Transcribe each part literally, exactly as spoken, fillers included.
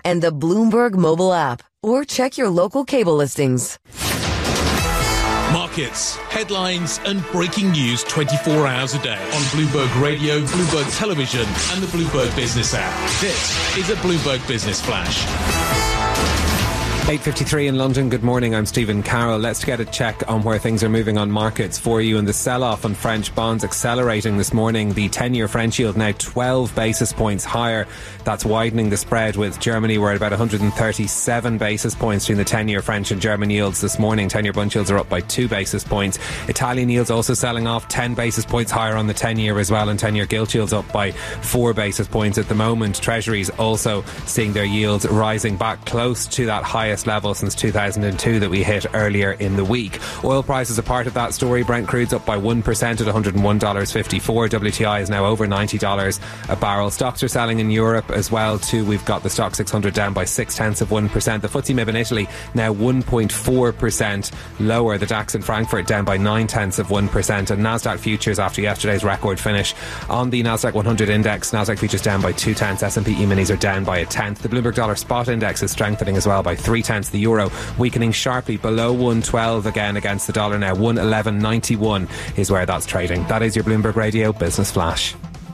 and the Bloomberg mobile app, or check your local cable listings. Markets, headlines and breaking news twenty-four hours a day on Bloomberg Radio, Bloomberg Television and the Bloomberg Business app. This is a Bloomberg Business Flash. eight fifty-three in London. Good morning, I'm Stephen Carroll. Let's get a check on where things are moving on markets for you. And the sell-off on French bonds accelerating this morning. The ten-year French yield now twelve basis points higher. That's widening the spread, with Germany we're at about one hundred thirty-seven basis points between the ten-year French and German yields this morning. ten-year bund yields are up by two basis points. Italian yields also selling off ten basis points higher on the ten-year as well, and ten-year gilt yields up by four basis points at the moment. Treasuries also seeing their yields rising back close to that highest level since two thousand two that we hit earlier in the week. Oil prices are part of that story. Brent crude's up by one percent at one hundred one dollars fifty-four. W T I is now over ninety dollars a barrel. Stocks are selling in Europe as well too. We've got the Stock six hundred down by six tenths of one percent. The F T S E M I B in Italy now one point four percent lower. The DAX in Frankfurt down by nine tenths of one percent. And Nasdaq futures, after yesterday's record finish on the Nasdaq one hundred index, Nasdaq futures down by two tenths. S and P E-minis are down by a tenth. The Bloomberg Dollar Spot Index is strengthening as well by three tenths. The euro weakening sharply below one twelve again against the dollar now. one eleven ninety-one is where that's trading. That is your Bloomberg Radio Business Flash.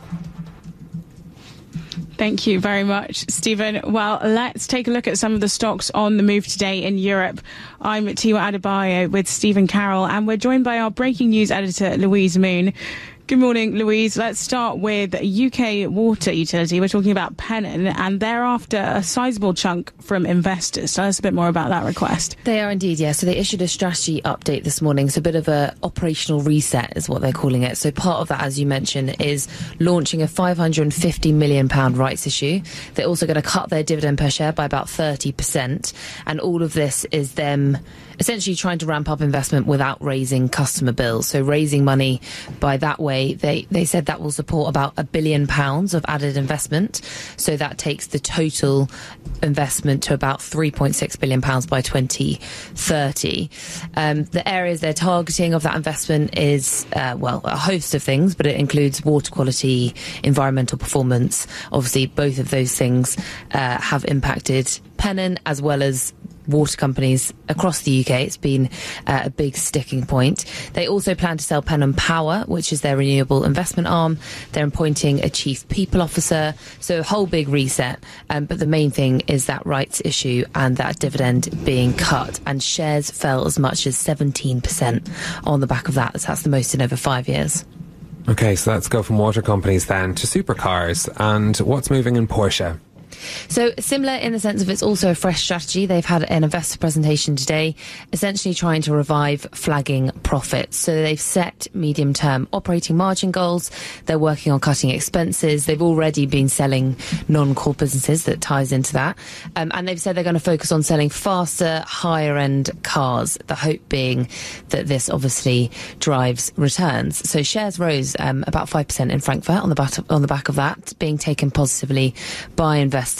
Thank you very much, Stephen. Well, let's take a look at some of the stocks on the move today in Europe. I'm Tiwa Adebayo with Stephen Carroll, and we're joined by our breaking news editor, Louise Moon. Good morning, Louise. Let's start with U K water utility. We're talking about Pennon, and they're after a sizable chunk from investors. Tell us a bit more about that request. They are indeed, yeah. So they issued a strategy update this morning. It's a bit of a operational reset is what they're calling it. So part of that, as you mentioned, is launching a five hundred fifty million pounds rights issue. They're also going to cut their dividend per share by about thirty percent. And all of this is them essentially trying to ramp up investment without raising customer bills. So raising money by that way, they, they said that will support about a billion pounds of added investment. So that takes the total investment to about three point six billion pounds by twenty thirty. Um, the areas they're targeting of that investment is, uh, well, a host of things, but it includes water quality, environmental performance. Obviously, both of those things uh, have impacted Pennon as well as water companies across the U K. It's been uh, a big sticking point. They also plan to sell Pennon Power, which is their renewable investment arm. They're appointing a chief people officer, so a whole big reset. Um, but the main thing is that rights issue and that dividend being cut, and shares fell as much as seventeen percent on the back of that. That's the most in over five years. Okay, so let's go from water companies then to supercars. And what's moving in Porsche? So similar in the sense of it's also a fresh strategy. They've had an investor presentation today, essentially trying to revive flagging profits. So they've set medium-term operating margin goals. They're working on cutting expenses. They've already been selling non-core businesses. That ties into that. Um, and they've said they're going to focus on selling faster, higher-end cars. The hope being that this obviously drives returns. So shares rose um, about five percent in Frankfurt on the back of, on the back of that, being taken positively by investors.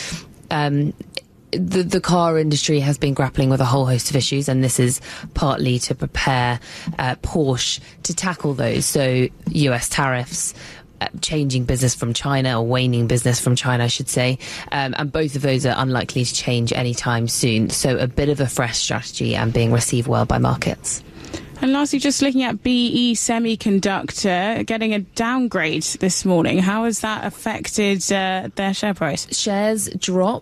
Um, the, the car industry has been grappling with a whole host of issues, and this is partly to prepare uh, Porsche to tackle those. So U S tariffs, uh, changing business from China, or waning business from China, I should say. Um, and both of those are unlikely to change anytime soon. So a bit of a fresh strategy and being received well by markets. And lastly, just looking at B E Semiconductor getting a downgrade this morning. How has that affected uh, their share price? Shares drop